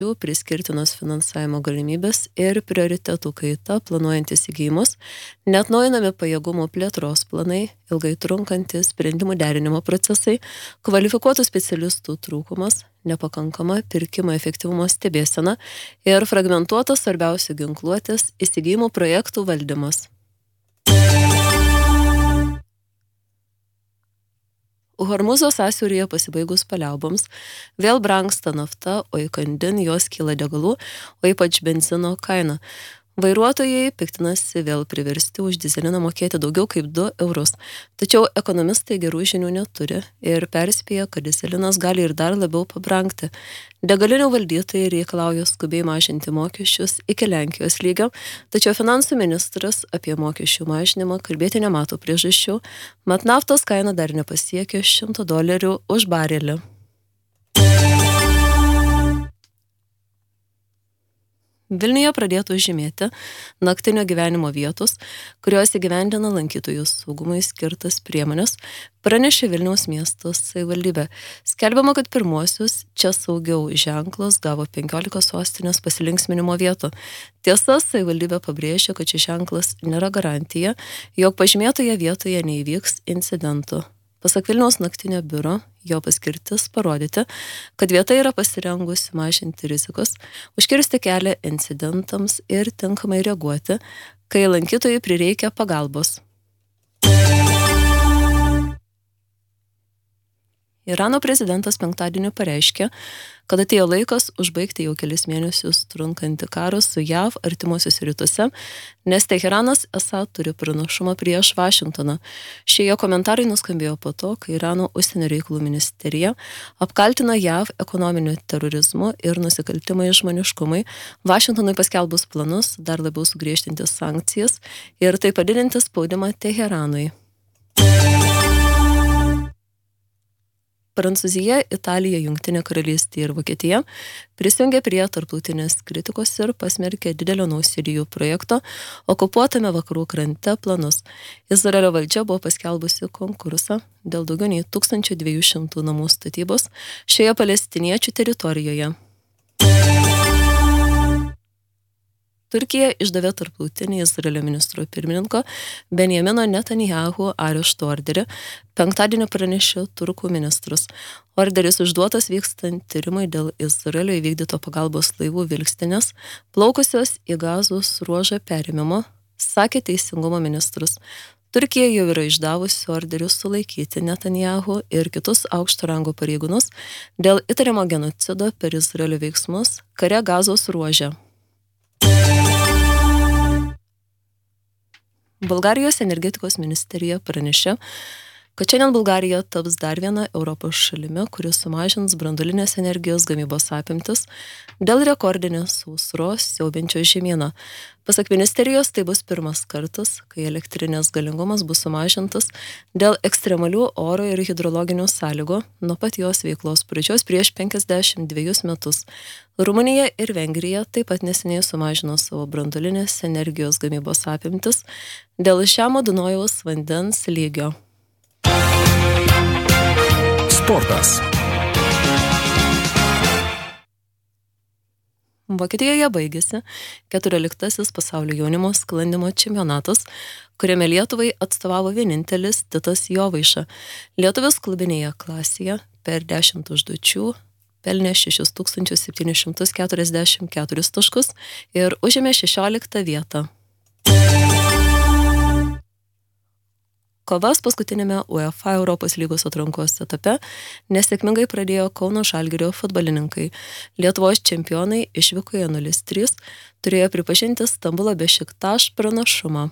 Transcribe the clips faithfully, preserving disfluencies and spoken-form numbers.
priskirtinos finansavimo galimybės ir prioritetų kaita planuojant įsigijimus, neatnaujinami pajėgumų plėtros planai, ilgai trunkantys sprendimų derinimo procesai, kvalifikuotų specialistų trūkumas, nepakankama pirkimo efektyvumo stebėsena ir fragmentuotas svarbiausių ginkluotės įsigijimų projektų valdymas. Hormūzo sąsiauryje pasibaigus paliauboms vėl brangsta nafta, o įkandin jos kyla degalų, o ypač benzino kaina. Vairuotojai piktinasi vėl priversti už dyzeliną mokėti daugiau kaip du eurus. Tačiau ekonomistai gerų žinių neturi ir perspėja, kad dyzelinas gali ir dar labiau pabrangti. Degalinių valdytojai reikalauja skubiai mažinti mokesčius iki Lenkijos lygio, tačiau finansų ministras apie mokesčių mažinimą kalbėti nemato priežasčių, mat naftos kaina dar nepasiekė šimto dolerių už barelį. Vilniuje pradėtų žymėti naktinio gyvenimo vietos, kurios įgyvendina lankytojų saugumui skirtas priemonės, pranešė Vilniaus miesto savivaldybė. Skelbiama, kad pirmuosius čia saugiau ženklas gavo penkiolika sostinės pasilinksminimo vietų. Tiesa, savivaldybė pabrėžia, kad šis ženklas nėra garantija, jog pažymėtoje vietoje neįvyks incidentų. Pasak Vilniaus naktinio biuro, jo paskirtis parodyti, kad vieta yra pasirengusi mažinti rizikus, užkirsti kelią incidentams ir tinkamai reaguoti, kai lankytojai prireikia pagalbos. Irano prezidentas penktadienį pareiškė, kad atėjo laikas užbaigti jau kelis mėnesius trunkantį karą su J A V artimuosiuose rytuose, nes Teheranas esą turi pranašumą prieš Vašingtoną. Šie jo komentarai nuskambėjo po to, kai Irano užsienio reikalų ministerija apkaltino J A V ekonominiu terorizmu ir nusikaltimais žmoniškumui, Vašingtonui paskelbus planus dar labiau sugriežtinti sankcijas ir taip padidinti spaudimą Teheranui. Prancūzija, Italija, Jungtinė karalystė ir Vokietija prisijungė prie tarptautinės kritikos ir pasmerkė didelio nausėdijų projekto okupuotame vakarų krante planus. Izraelio valdžia buvo paskelbusi konkursą dėl daugiau nei tūkstančio dviejų šimtų namų statybos šioje palestiniečių teritorijoje. Turkija išdavė tarptautinį Izraelio ministro pirmininko Benjamino Netanyahu arešto orderį, penktadienį pranešė turkų ministras. Orderis išduotas vykstant tyrimui dėl Izraelio įvykdyto pagalbos laivų vilkstinės, plaukusios į Gazos ruožą perėmimo, sakė teisingumo ministras. Turkija jau yra išdavusi orderius sulaikyti Netanyahu ir kitus aukšto rango pareigūnus dėl įtariamo genocido per Izraelio veiksmus kare Gazos ruože. Bulgarijos energetikos ministerija pranešė, kad šiandien Bulgarija taps dar viena Europos šalimi, kuris sumažins branduolinės energijos gamybos apimtis dėl rekordinės sausros siaubiančio žemyną. Pasak ministerijos, tai bus pirmas kartas, kai elektrinės galingumas bus sumažintas dėl ekstremalių oro ir hidrologinių sąlygų nuo pat jos veiklos pradžios prieš penkiasdešimt dvejus metus. Rumunija ir Vengrija taip pat neseniai sumažino savo branduolinės energijos gamybos apimtis dėl žemo Dunojaus vandens lygio. Sportas. Vokietijoje baigėsi keturioliktasis pasaulio jaunimo sklandymo čempionatas, kuriame Lietuvai atstovavo vienintelis Titas Jovaiša. Lietuvis klubinėje klasėje per dešimt užduočių pelnė šešis tūkstančius septynis šimtus keturiasdešimt keturis taškus ir užėmė šešioliktą vietą. Kovas paskutinėme UEFA Europos lygos atrankos etape nesėkmingai pradėjo Kauno Žalgirio futbolininkai. Lietuvos čempionai išvykoje nulis trys turėjo pripažinti Stambulo Bešiktaš pranašumą.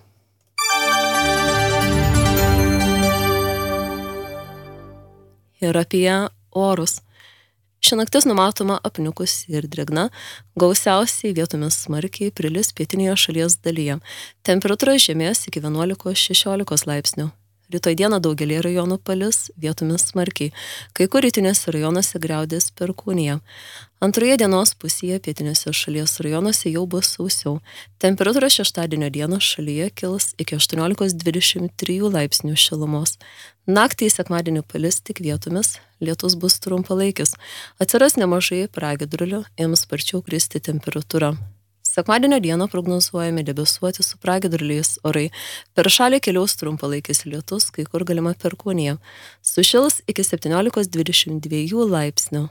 Ir apie orus. Ši naktis numatoma apniukus ir drėgna, gausiausiai vietomis smarkiai prilis pietinėje šalies dalyje. Temperatūra žemės iki vienuolikos šešiolikos laipsnių. Rytoj dieną daugelį rajonų palis, vietomis smarkiai, kai kur rytinėse rajonuose griaudės perkūnija. Antroje dienos pusėje pietiniuose šalies rajonuose jau bus sausiau. Temperatūra šeštadienio dieną šalyje kils iki aštuoniolikos dvidešimt trijų laipsnių šilumos. Naktį į sekmadienį palis tik vietomis, lietus bus trumpalaikis. Atsiras nemažai pragiedrulių, ims sparčiau kristi temperatūra. Sekmadienio dieną prognozuojami debesuoti su pragiedruliais orai. Per šalį keliaus trumpalaikis lietus, kai kur galima perkūnija. Sušils iki septyniolikos dvidešimt dviejų laipsnių.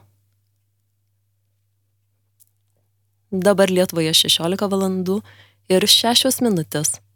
Dabar Lietuvoje šešiolika valandų ir šešios minutės.